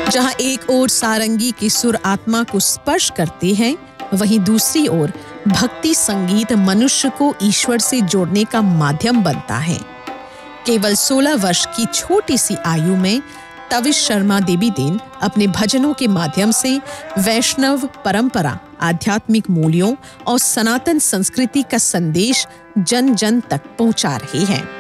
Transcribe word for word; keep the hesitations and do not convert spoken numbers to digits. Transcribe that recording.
जहां एक ओर सारंगी के सुर आत्मा को स्पर्श करते हैं, वहीं दूसरी ओर भक्ति संगीत मनुष्य को ईश्वर से जोड़ने का माध्यम बनता है। केवल सोलह वर्ष की छोटी सी आयु में तविश शर्मा देवीदेन अपने भजनों के माध्यम से वैष्णव परंपरा, आध्यात्मिक मूल्यों और सनातन संस्कृति का संदेश जन जन तक पहुंचा रहे हैं।